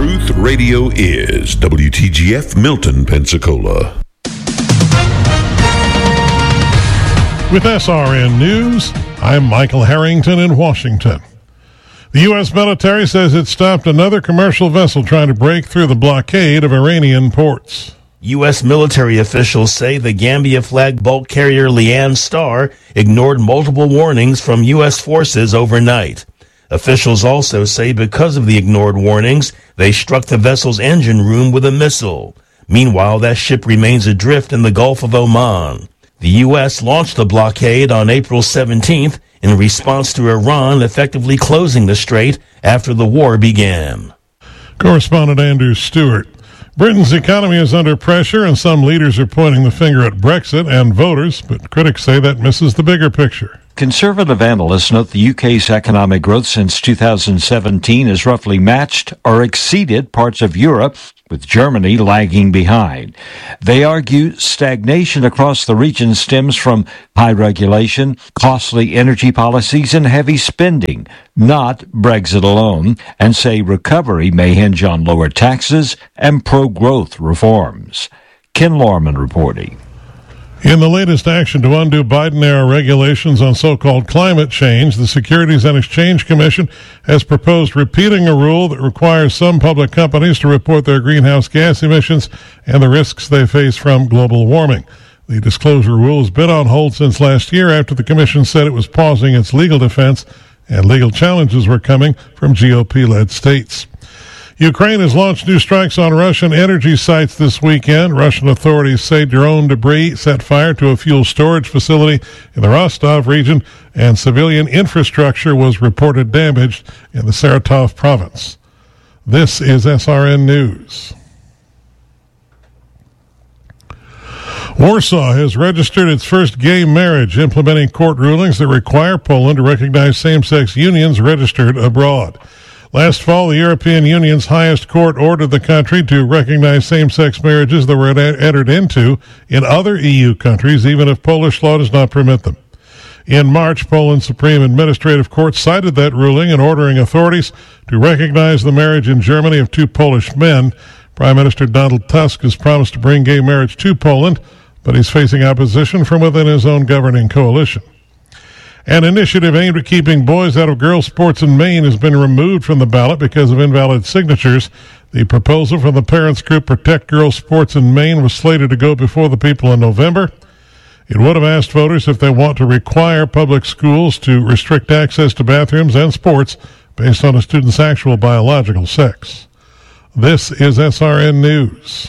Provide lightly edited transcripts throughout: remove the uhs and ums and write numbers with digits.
Truth Radio is WTGF Milton, Pensacola. With SRN News, I'm Michael Harrington in Washington. The U.S. military says it stopped another commercial vessel trying to break through the blockade of Iranian ports. U.S. military officials say the Gambia-flagged bulk carrier Lian Star ignored multiple warnings from U.S. forces overnight. Officials also say because of the ignored warnings, they struck the vessel's engine room with a missile. Meanwhile, that ship remains adrift in the Gulf of Oman. The U.S. launched the blockade on April 17th in response to Iran effectively closing the strait after the war began. Correspondent Andrew Stewart. Britain's economy is under pressure, and some leaders are pointing the finger at Brexit and voters, but critics say that misses the bigger picture. Conservative analysts note the UK's economic growth since 2017 has roughly matched or exceeded parts of Europe, with Germany lagging behind. They argue stagnation across the region stems from high regulation, costly energy policies, and heavy spending, not Brexit alone, and say recovery may hinge on lower taxes and pro-growth reforms. Ken Lorman reporting. In the latest action to undo Biden-era regulations on so-called climate change, the Securities and Exchange Commission has proposed repealing a rule that requires some public companies to report their greenhouse gas emissions and the risks they face from global warming. The disclosure rule has been on hold since last year after the Commission said it was pausing its legal defense and legal challenges were coming from GOP-led states. Ukraine has launched new strikes on Russian energy sites this weekend. Russian authorities say drone debris set fire to a fuel storage facility in the Rostov region, and civilian infrastructure was reported damaged in the Saratov province. This is SRN News. Warsaw has registered its first gay marriage, implementing court rulings that require Poland to recognize same-sex unions registered abroad. Last fall, the European Union's highest court ordered the country to recognize same-sex marriages that were entered into in other EU countries, even if Polish law does not permit them. In March, Poland's Supreme Administrative Court cited that ruling in ordering authorities to recognize the marriage in Germany of two Polish men. Prime Minister Donald Tusk has promised to bring gay marriage to Poland, but he's facing opposition from within his own governing coalition. An initiative aimed at keeping boys out of girls' sports in Maine has been removed from the ballot because of invalid signatures. The proposal from the parents group Protect Girls' Sports in Maine was slated to go before the people in November. It would have asked voters if they want to require public schools to restrict access to bathrooms and sports based on a student's actual biological sex. This is SRN News.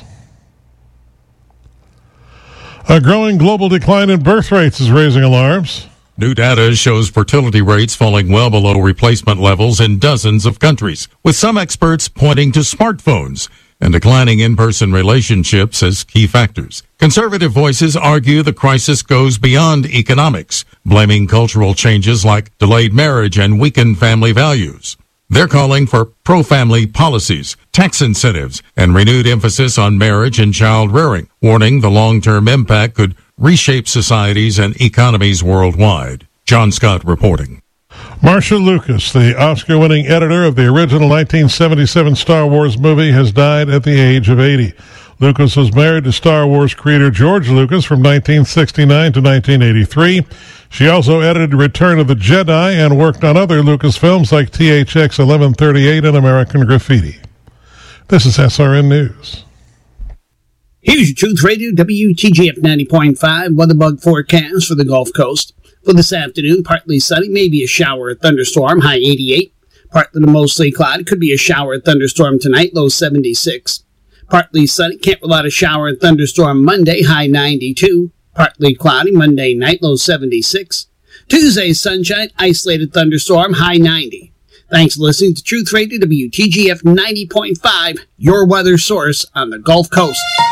A growing global decline in birth rates is raising alarms. New data shows fertility rates falling well below replacement levels in dozens of countries, with some experts pointing to smartphones and declining in-person relationships as key factors. Conservative voices argue the crisis goes beyond economics, blaming cultural changes like delayed marriage and weakened family values. They're calling for pro-family policies, tax incentives, and renewed emphasis on marriage and child rearing, warning the long-term impact could reshape societies and economies worldwide. John Scott reporting. Marcia Lucas, the Oscar-winning editor of the original 1977 Star Wars movie, has died at the age of 80. Lucas was married to Star Wars creator George Lucas from 1969 to 1983. She also edited Return of the Jedi and worked on other Lucas films like THX 1138 and American Graffiti. This is SRN News. Here's your Truth Radio WTGF 90.5 weather bug forecast for the Gulf Coast. For this afternoon, partly sunny, maybe a shower or thunderstorm, high 88. Partly to mostly cloudy, could be a shower or thunderstorm tonight, low 76. Partly sunny, can't rule out a shower and thunderstorm Monday, high 92. Partly cloudy, Monday night, low 76. Tuesday, sunshine, isolated thunderstorm, high 90. Thanks for listening to Truth Radio WTGF 90.5, your weather source on the Gulf Coast.